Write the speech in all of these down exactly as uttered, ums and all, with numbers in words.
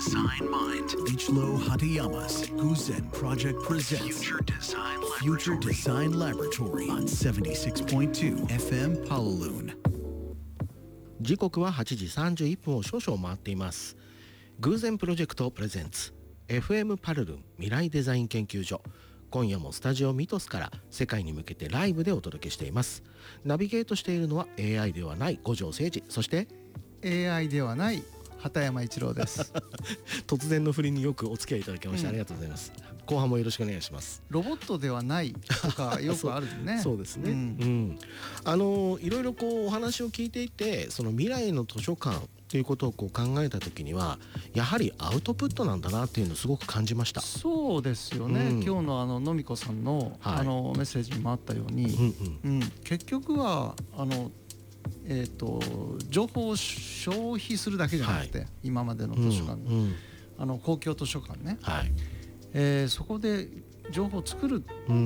Design Mind. Ichiro Hatayama's Guzen Project presents Future Design Future Design Laboratory on seventy-six point two エフエム Palaloon。 時刻ははちじさんじゅういっぷんを少々回っています。グーゼンプロジェクトプレゼンツ エフエム パルルン未来デザイン研究所。今夜もスタジオミトスから世界に向けてライブでお届けしています。ナビゲートしているのは エーアイ ではない五条誠二、そしてエーアイ ではない畑山一郎です突然の振りによくお付き合いいただきまして、うん、ありがとうございます。後半もよろしくお願いします。 ロボットではないとかよくあるねそう、そうですね、うんうん、 あのいろいろこうお話を聞いていて、その未来の図書館ということをこう考えた時にはやはりアウトプットなんだなっていうのをすごく感じました。 そうですよね、うん、今日のあののみこさんの、はい、あのメッセージにもあったように、うんうんうん、結局はあのえー、と情報を消費するだけじゃなくて、はい、今までの図書館、うんうん、あの公共図書館ね、はい、えー、そこで情報を作るとか、うん、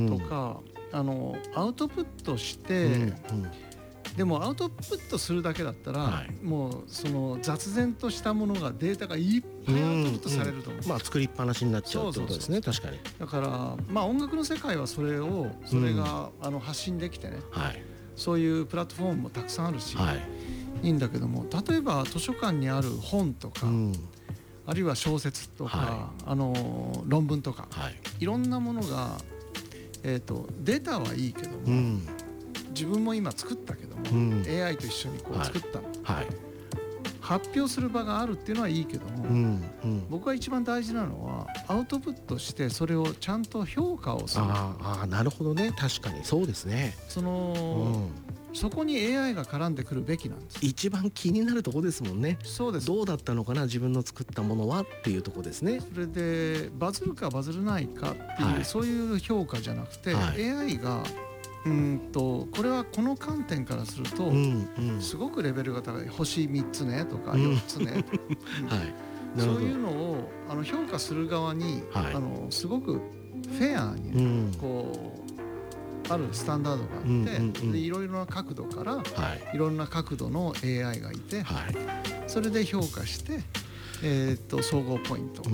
あのアウトプットして、うんうん、でもアウトプットするだけだったら、はい、もうその雑然としたものがデータがいっぱいアウトプットされると思う、 うんうん、まあ作りっぱなしになっちゃうってことですね。確かに。 だからまあ音楽の世界はそれをそれが、うん、あの発信できてね、はい、そういうプラットフォームもたくさんあるし、はい、いいんだけども、例えば図書館にある本とか、うん、あるいは小説とか、はい、あの論文とか、はい、いろんなものが、えーと、データはいいけども、うん、自分も今作ったけども、うん、エーアイ と一緒にこう作ったの、はいはい、発表する場があるっていうのはいいけども、うんうん、僕が一番大事なのはアウトプットしてそれをちゃんと評価をする。 ああ、なるほどね。確かにそうですね。 その、うん、そこに エーアイ が絡んでくるべきなんです。 一番気になるところですもんね。 そうです。 どうだったのかな自分の作ったものはっていうところですね。 それでバズるかバズらないかっていう、はい、そういう評価じゃなくて、はい、エーアイ がうんとこれはこの観点からすると、うんうん、すごくレベルが高い、星みっつねとかよっつね、うんはい、そういうのをあの評価する側に、はい、あのすごくフェアに、ねうん、こうあるスタンダードがあって、うんうんうん、でいろいろな角度から、はい、いろんな角度の エーアイ がいて、はい、それで評価してえー、と総合ポイント、うん、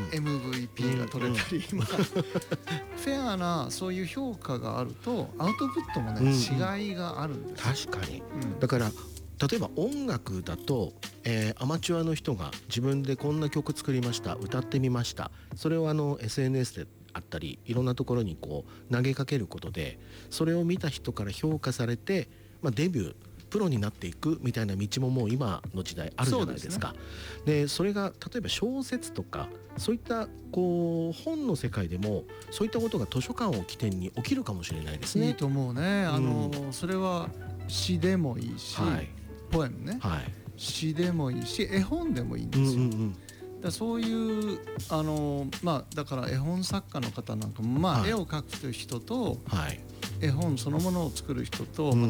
エムブイピー が取れたり、うんうん、フェアなそういう評価があるとアウトプットもね、うん、違いがあるんです。 確かに、うん、だから例えば音楽だと、えー、アマチュアの人が自分でこんな曲作りました、歌ってみました、それをあの エスエヌエス であったりいろんなところにこう投げかけることでそれを見た人から評価されて、まあ、デビュープロになっていくみたいな道ももう今の時代あるじゃないですか。そ で, ね、でそれが例えば小説とかそういったこう本の世界でもそういったことが図書館を起点に起きるかもしれないですね。 いいと思うね。あの、うん、それは詩でもいいし、はい、ポエムね、はい、詩でもいいし絵本でもいいんですよ、うんうんうん、だそういうあの、まあ、だから絵本作家の方なんかも、まあはい、絵を描くという人と、はい、絵本そのものを作る人と、うん